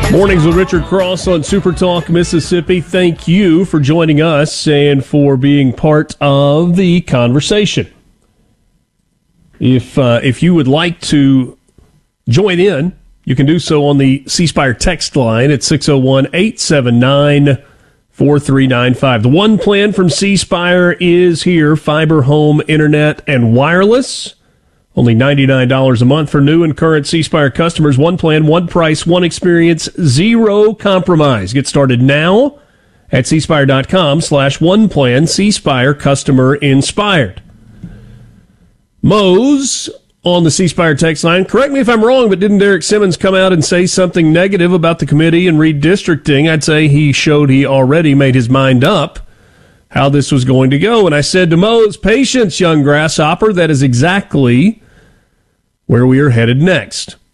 Mornings with Richard Cross on Super Talk Mississippi. Thank you for joining us and for being part of the conversation. If you would like to join in, you can do so on the C Spire text line at 601-879-4395. The one plan from C Spire is here: fiber, home, internet, and wireless. Only $99 a month for new and current C Spire customers. One plan, one price, one experience, zero compromise. Get started now at cspire.com/one-plan. C Spire, customer inspired. Moe's on the C Spire text line. Correct me if I'm wrong, but didn't Derek Simmons come out and say something negative about the committee and redistricting? I'd say he showed he already made his mind up how this was going to go. And I said to Moe's, patience, young grasshopper. That is exactly where we are headed next.